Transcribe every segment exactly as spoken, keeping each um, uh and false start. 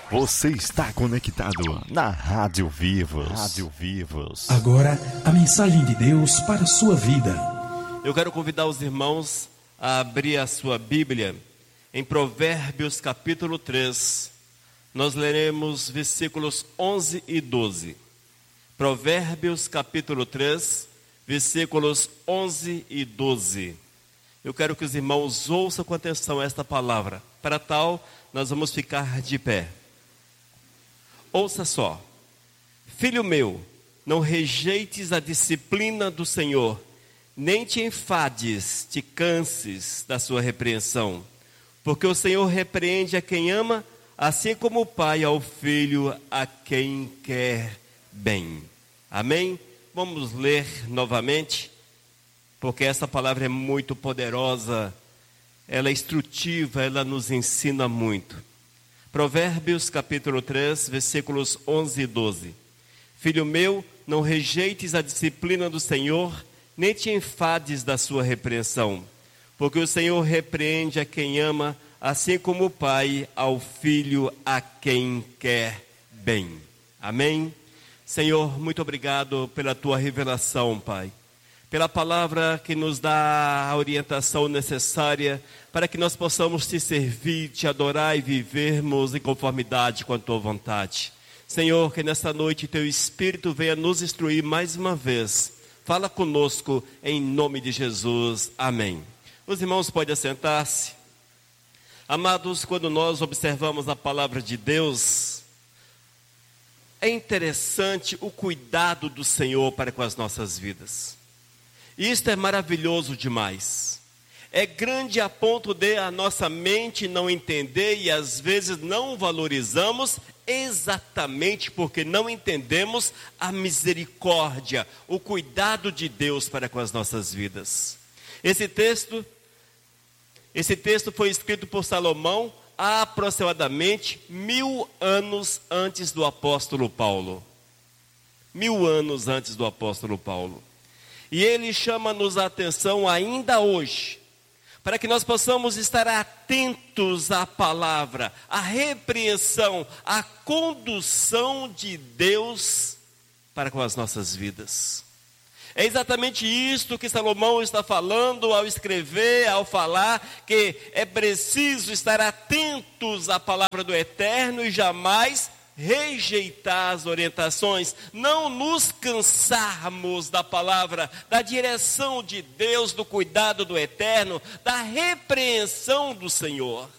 Você está conectado na Rádio Vivos. Rádio Vivos. Agora, a mensagem de Deus para a sua vida. Eu quero convidar os irmãos a abrir a sua Bíblia em Provérbios capítulo três. Nós leremos versículos onze e doze. Provérbios capítulo três, versículos onze e doze. Eu quero que os irmãos ouçam com atenção esta palavra. Para tal, nós vamos ficar de pé. Ouça só. Filho meu, não rejeites a disciplina do Senhor, nem te enfades, te canses da sua repreensão. Porque o Senhor repreende a quem ama, assim como o pai ao filho a quem quer bem. Amém? Vamos ler novamente, porque essa palavra é muito poderosa, ela é instrutiva, ela nos ensina muito. Provérbios capítulo três, versículos onze e doze. Filho meu, não rejeites a disciplina do Senhor, nem te enfades da sua repreensão. Porque o Senhor repreende a quem ama, assim como o pai ao filho a quem quer bem. Amém? Senhor, muito obrigado pela tua revelação, Pai. Pela palavra que nos dá a orientação necessária para que nós possamos te servir, te adorar e vivermos em conformidade com a tua vontade. Senhor, que nesta noite teu Espírito venha nos instruir mais uma vez. Fala conosco em nome de Jesus. Amém. Os irmãos podem assentar-se. Amados, quando nós observamos a palavra de Deus, é interessante o cuidado do Senhor para com as nossas vidas. E isto é maravilhoso demais. É grande a ponto de a nossa mente não entender e às vezes não valorizamos exatamente porque não entendemos a misericórdia, o cuidado de Deus para com as nossas vidas. Esse texto, esse texto foi escrito por Salomão há aproximadamente mil anos antes do apóstolo Paulo. Mil anos antes do apóstolo Paulo. E ele chama-nos a atenção ainda hoje, para que nós possamos estar atentos à palavra, à repreensão, à condução de Deus para com as nossas vidas. É exatamente isto que Salomão está falando ao escrever, ao falar, que é preciso estar atentos à palavra do Eterno e jamais rejeitar as orientações, não nos cansarmos da palavra, da direção de Deus, do cuidado do Eterno, da repreensão do Senhor.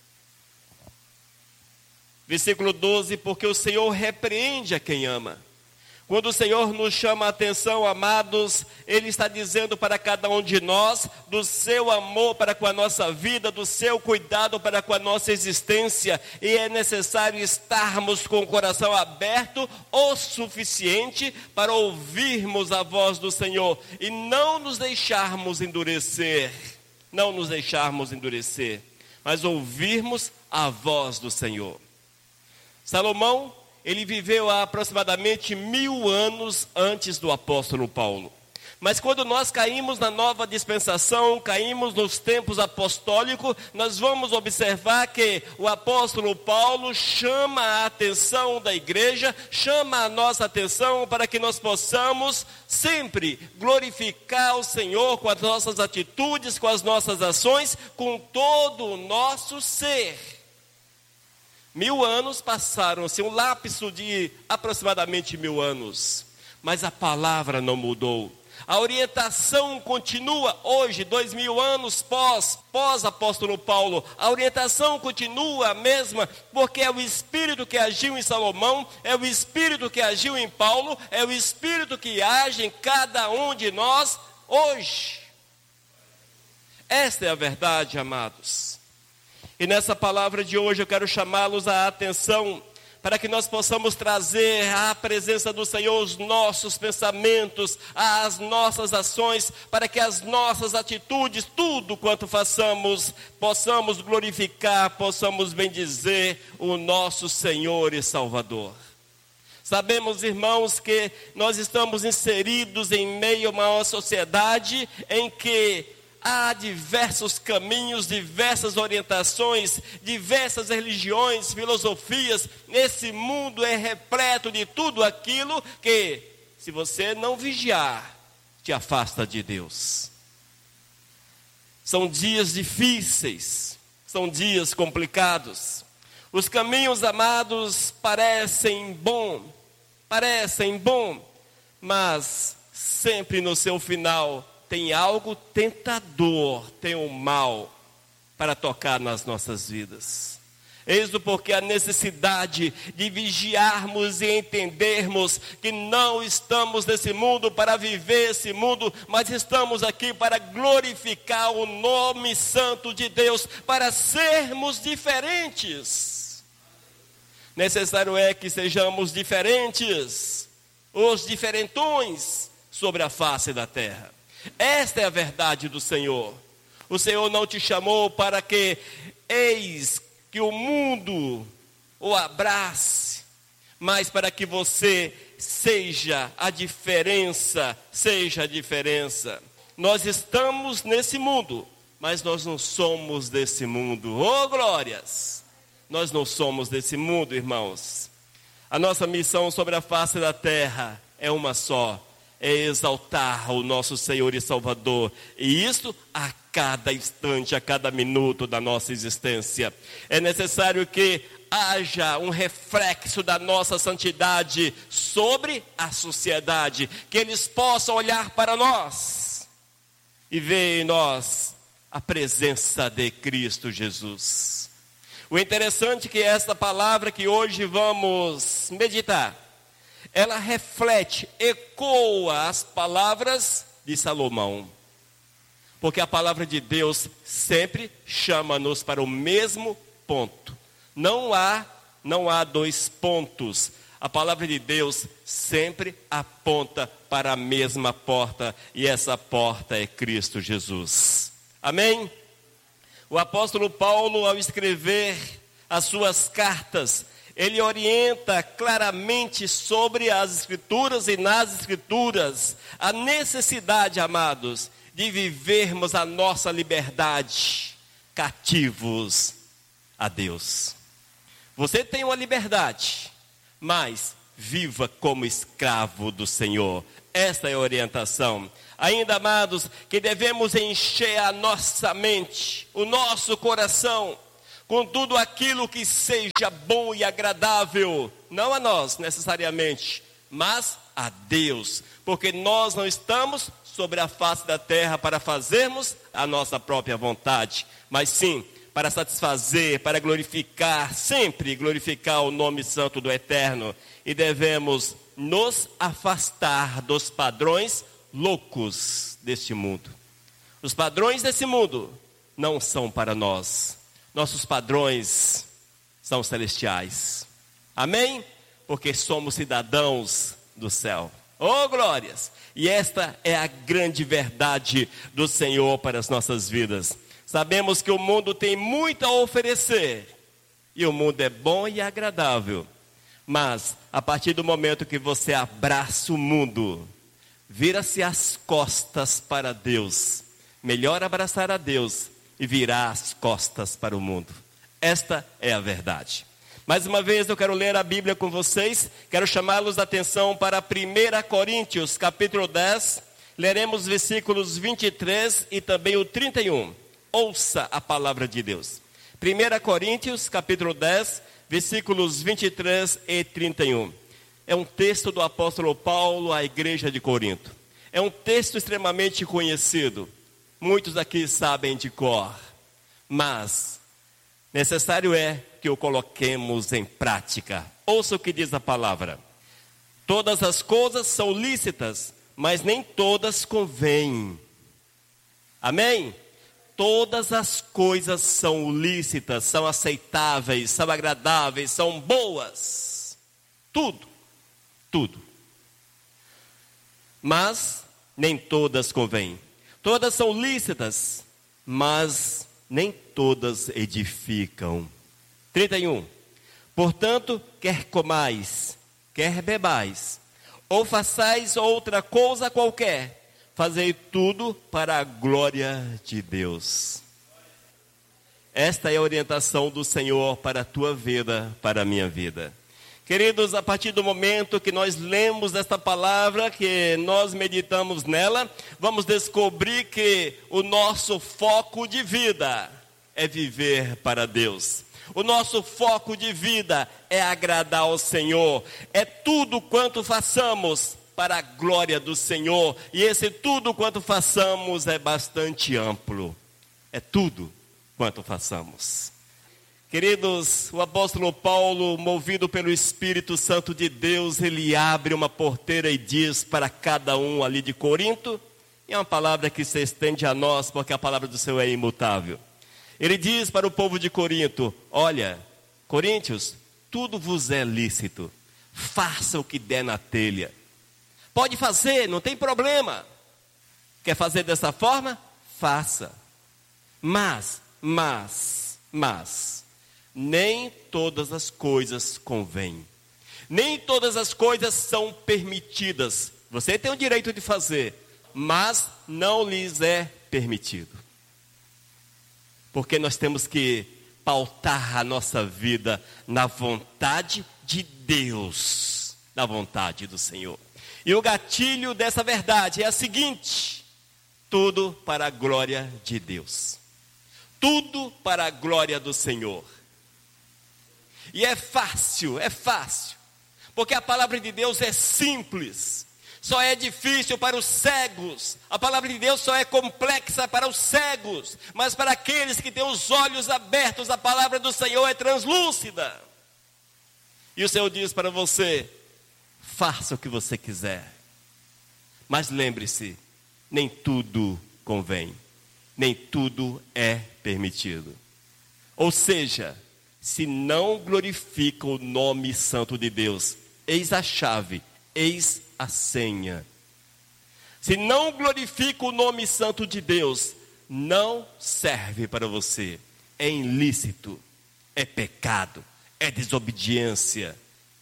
Versículo doze, porque o Senhor repreende a quem ama. Quando o Senhor nos chama a atenção, amados, Ele está dizendo para cada um de nós, do seu amor para com a nossa vida, do seu cuidado para com a nossa existência, e é necessário estarmos com o coração aberto o suficiente para ouvirmos a voz do Senhor, e não nos deixarmos endurecer, não nos deixarmos endurecer, mas ouvirmos a voz do Senhor. Salomão, ele viveu há aproximadamente mil anos antes do apóstolo Paulo. Mas quando nós caímos na nova dispensação, caímos nos tempos apostólicos, nós vamos observar que o apóstolo Paulo chama a atenção da igreja, chama a nossa atenção para que nós possamos sempre glorificar o Senhor com as nossas atitudes, com as nossas ações, com todo o nosso ser. Mil anos passaram-se, um lapso de aproximadamente mil anos, mas a palavra não mudou. A orientação continua hoje, dois mil anos pós, pós apóstolo Paulo. A orientação continua a mesma, porque é o Espírito que agiu em Salomão, é o Espírito que agiu em Paulo, é o Espírito que age em cada um de nós hoje. Esta é a verdade, amados. E nessa palavra de hoje eu quero chamá-los à atenção para que nós possamos trazer à presença do Senhor os nossos pensamentos, as nossas ações, para que as nossas atitudes, tudo quanto façamos, possamos glorificar, possamos bendizer o nosso Senhor e Salvador. Sabemos, irmãos, que nós estamos inseridos em meio a uma sociedade em que há diversos caminhos, diversas orientações, diversas religiões, filosofias. Esse mundo é repleto de tudo aquilo que, se você não vigiar, te afasta de Deus. São dias difíceis, são dias complicados. Os caminhos, amados, parecem bom, parecem bom, mas sempre no seu final tem algo tentador, tem um mal para tocar nas nossas vidas. Eis o porquê a necessidade de vigiarmos e entendermos que não estamos nesse mundo para viver esse mundo, mas estamos aqui para glorificar o nome santo de Deus, para sermos diferentes. Necessário é que sejamos diferentes, os diferentões sobre a face da terra. Esta é a verdade do Senhor. O Senhor não te chamou para que, eis que o mundo o abrace, mas para que você seja a diferença, seja a diferença. Nós estamos nesse mundo, mas nós não somos desse mundo. Oh, glórias! Nós não somos desse mundo, irmãos. A nossa missão sobre a face da terra é uma só: é exaltar o nosso Senhor e Salvador, e isto a cada instante, a cada minuto da nossa existência. É necessário que haja um reflexo da nossa santidade sobre a sociedade, que eles possam olhar para nós e ver em nós a presença de Cristo Jesus. O interessante é que esta palavra que hoje vamos meditar, ela reflete, ecoa as palavras de Salomão. Porque a palavra de Deus sempre chama-nos para o mesmo ponto. Não há, não há dois pontos. A palavra de Deus sempre aponta para a mesma porta. E essa porta é Cristo Jesus. Amém? O apóstolo Paulo, ao escrever as suas cartas, ele orienta claramente sobre as Escrituras e nas Escrituras a necessidade, amados, de vivermos a nossa liberdade cativos a Deus. Você tem uma liberdade, mas viva como escravo do Senhor. Esta é a orientação. Ainda, amados, que devemos encher a nossa mente, o nosso coração, com tudo aquilo que seja bom e agradável, não a nós necessariamente, mas a Deus, porque nós não estamos sobre a face da terra para fazermos a nossa própria vontade, mas sim para satisfazer, para glorificar, sempre glorificar o nome santo do Eterno. E devemos nos afastar dos padrões loucos deste mundo. Os padrões desse mundo não são para nós. Nossos padrões são celestiais. Amém? Porque somos cidadãos do céu. Oh, glórias! E esta é a grande verdade do Senhor para as nossas vidas. Sabemos que o mundo tem muito a oferecer. E o mundo é bom e agradável. Mas, a partir do momento que você abraça o mundo, vira-se as costas para Deus. Melhor abraçar a Deus e virar as costas para o mundo. Esta é a verdade. Mais uma vez eu quero ler a Bíblia com vocês. Quero chamá-los a atenção para primeira Coríntios, capítulo dez. Leremos versículos vinte e três e também o trinta e um. Ouça a palavra de Deus. primeira Coríntios, capítulo dez, versículos vinte e três e trinta e um. É um texto do apóstolo Paulo à igreja de Corinto. É um texto extremamente conhecido. Muitos aqui sabem de cor. Mas necessário é que o coloquemos em prática. Ouça o que diz a palavra. Todas as coisas são lícitas, mas nem todas convêm. Amém? Todas as coisas são lícitas, são aceitáveis, são agradáveis, são boas. Tudo, tudo. Mas nem todas convêm. Todas são lícitas, mas nem todas edificam. trinta e um. Portanto, quer comais, quer bebais, ou façais outra coisa qualquer, fazei tudo para a glória de Deus. Esta é a orientação do Senhor para a tua vida, para a minha vida. Queridos, a partir do momento que nós lemos esta palavra, que nós meditamos nela, vamos descobrir que o nosso foco de vida é viver para Deus. O nosso foco de vida é agradar ao Senhor. É tudo quanto façamos para a glória do Senhor. E esse tudo quanto façamos é bastante amplo. É tudo quanto façamos. Queridos, o apóstolo Paulo, movido pelo Espírito Santo de Deus, ele abre uma porteira e diz para cada um ali de Corinto, e é uma palavra que se estende a nós, porque a palavra do Senhor é imutável. Ele diz para o povo de Corinto: olha, Coríntios, tudo vos é lícito, faça o que der na telha. Pode fazer, não tem problema. Quer fazer dessa forma? Faça. Mas, mas, mas... nem todas as coisas convêm. Nem todas as coisas são permitidas. Você tem o direito de fazer, mas não lhes é permitido. Porque nós temos que pautar a nossa vida na vontade de Deus, na vontade do Senhor. E o gatilho dessa verdade é a seguinte: tudo para a glória de Deus. Tudo para a glória do Senhor. E é fácil, é fácil, porque a palavra de Deus é simples. Só é difícil para os cegos. A palavra de Deus só é complexa para os cegos. Mas para aqueles que têm os olhos abertos, a palavra do Senhor é translúcida. E o Senhor diz para você: faça o que você quiser. Mas lembre-se, nem tudo convém. Nem tudo é permitido. Ou seja, se não glorifica o nome santo de Deus, eis a chave, eis a senha. Se não glorifica o nome santo de Deus, não serve para você. É ilícito, é pecado, é desobediência.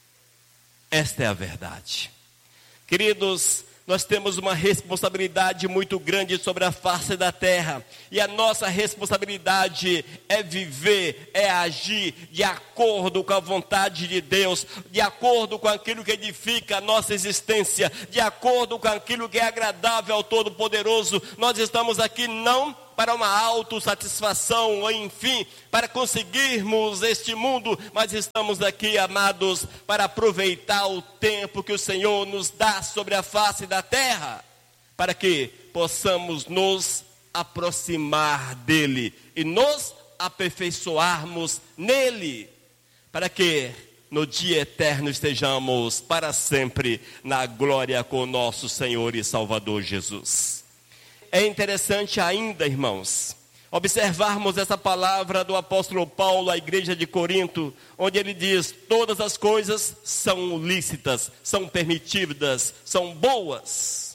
Esta é a verdade. Queridos, nós temos uma responsabilidade muito grande sobre a face da terra. E a nossa responsabilidade é viver, é agir de acordo com a vontade de Deus, de acordo com aquilo que edifica a nossa existência, de acordo com aquilo que é agradável ao Todo-Poderoso. Nós estamos aqui não para uma autossatisfação, ou enfim, para conseguirmos este mundo, mas estamos aqui, amados, para aproveitar o tempo que o Senhor nos dá sobre a face da terra, para que possamos nos aproximar dele e nos aperfeiçoarmos nele, para que no dia eterno estejamos para sempre na glória com o nosso Senhor e Salvador Jesus. É interessante ainda, irmãos, observarmos essa palavra do apóstolo Paulo à igreja de Corinto, onde ele diz: todas as coisas são lícitas, são permitidas, são boas.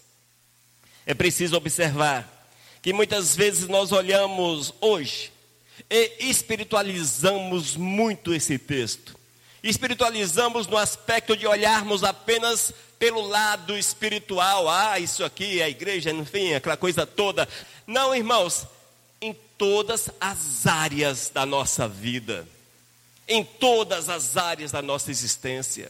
É preciso observar que muitas vezes nós olhamos hoje e espiritualizamos muito esse texto. Espiritualizamos no aspecto de olharmos apenas pelo lado espiritual. Ah, isso aqui é a igreja, enfim, aquela coisa toda. Não, irmãos, em todas as áreas da nossa vida, em todas as áreas da nossa existência,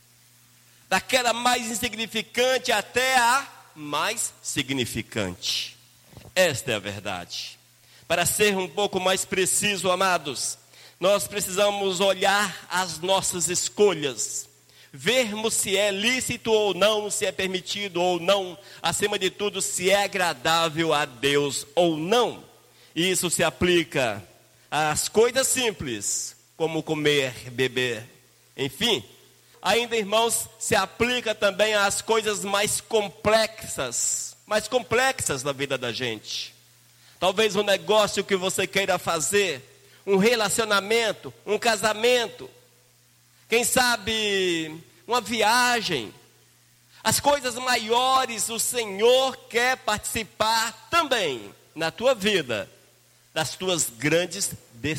daquela mais insignificante até a mais significante. Esta é a verdade. Para ser um pouco mais preciso, amados, nós precisamos olhar as nossas escolhas, vermos se é lícito ou não, se é permitido ou não, acima de tudo, se é agradável a Deus ou não. Isso se aplica às coisas simples, como comer, beber, enfim. Ainda, irmãos, se aplica também às coisas mais complexas, mais complexas da vida da gente. Talvez um negócio que você queira fazer, um relacionamento, um casamento, quem sabe uma viagem. As coisas maiores o Senhor quer participar também na tua vida, das tuas grandes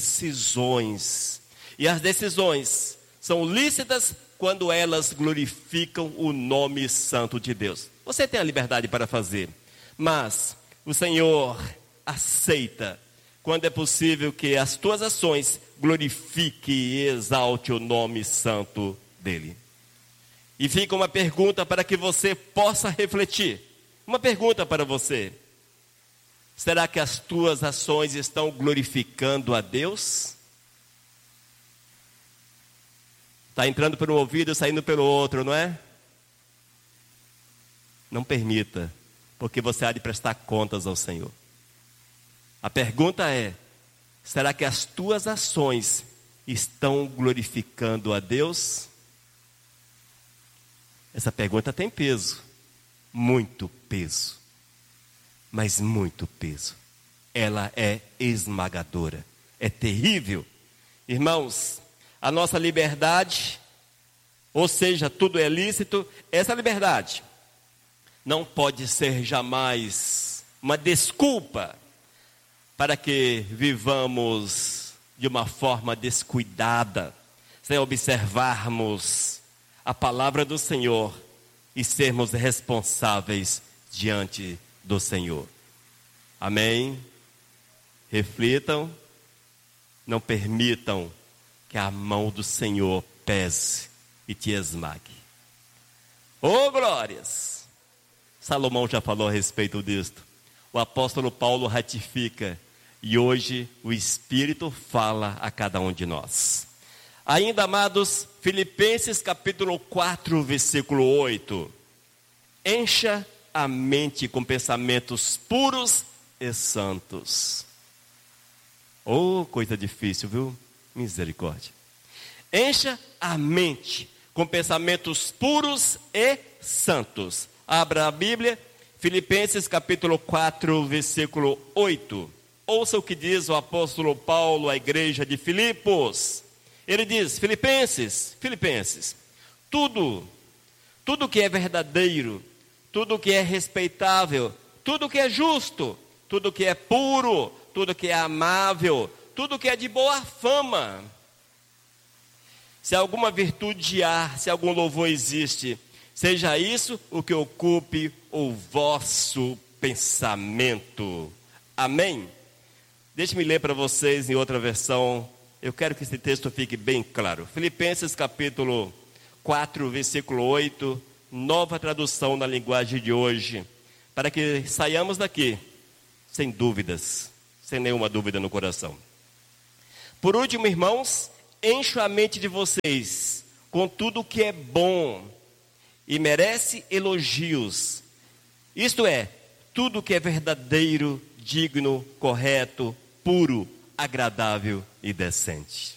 decisões. E as decisões são lícitas quando elas glorificam o nome santo de Deus. Você tem a liberdade para fazer, Mas o Senhor aceita quando é possível que as tuas ações glorifiquem e exalte o nome santo dele. E fica uma pergunta para que você possa refletir. Uma pergunta para você. Será que as tuas ações estão glorificando a Deus? Está entrando por um ouvido e saindo pelo outro, não é? Não permita, porque você há de prestar contas ao Senhor. A pergunta é: será que as tuas ações estão glorificando a Deus? Essa pergunta tem peso, muito peso, mas muito peso. Ela é esmagadora, é terrível. Irmãos, a nossa liberdade, ou seja, tudo é lícito, essa liberdade não pode ser jamais uma desculpa para que vivamos de uma forma descuidada, sem observarmos a palavra do Senhor e sermos responsáveis diante do Senhor. Amém? Reflitam, não permitam que a mão do Senhor pese e te esmague. Oh, glórias! Salomão já falou a respeito disto. O apóstolo Paulo ratifica. E hoje o Espírito fala a cada um de nós. Ainda, amados, Filipenses capítulo quatro, versículo oito. Encha a mente com pensamentos puros e santos. Oh, coisa difícil, viu? Misericórdia. Encha a mente com pensamentos puros e santos. Abra a Bíblia, Filipenses capítulo quatro, versículo oito. Ouça o que diz o apóstolo Paulo à igreja de Filipos. Ele diz: Filipenses, Filipenses, tudo, tudo que é verdadeiro, tudo que é respeitável, tudo que é justo, tudo que é puro, tudo que é amável, tudo que é de boa fama. Se alguma virtude há, se algum louvor existe, seja isso o que ocupe o vosso pensamento. Amém? Deixe-me ler para vocês em outra versão. Eu quero que esse texto fique bem claro. Filipenses capítulo quatro, versículo oito, nova tradução na linguagem de hoje, para que saiamos daqui sem dúvidas, sem nenhuma dúvida no coração. Por último, irmãos, encho a mente de vocês com tudo que é bom e merece elogios. Isto é, tudo que é verdadeiro, digno, correto, puro, agradável e decente.